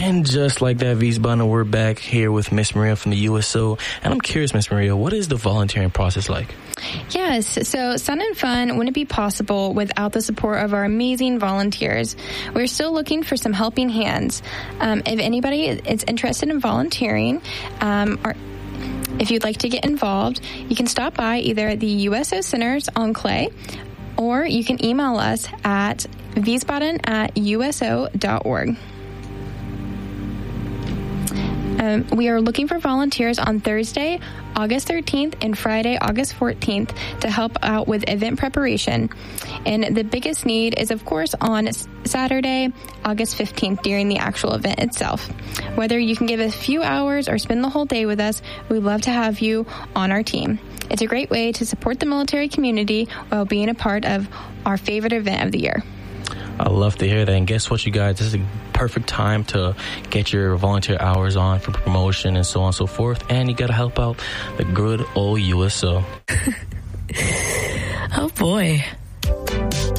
And just like that, Wiesbaden, we're back here with Miss Maria from the USO. And I'm curious, Miss Maria, what is the volunteering process like? Yes, so Sun and Fun wouldn't be possible without the support of our amazing volunteers. We're still looking for some helping hands. If anybody is interested in volunteering, or if you'd like to get involved, you can stop by either at the USO Centers on Clay, or you can email us at wiesbaden@uso.org. We are looking for volunteers on Thursday, August 13th, and Friday, August 14th, to help out with event preparation. And the biggest need is, of course, on Saturday, August 15th, during the actual event itself. Whether you can give a few hours or spend the whole day with us, we'd love to have you on our team. It's a great way to support the military community while being a part of our favorite event of the year. I love to hear that. And guess what, you guys? This is a perfect time to get your volunteer hours on for promotion and so on and so forth. And you got to help out the good old USO. Oh, boy.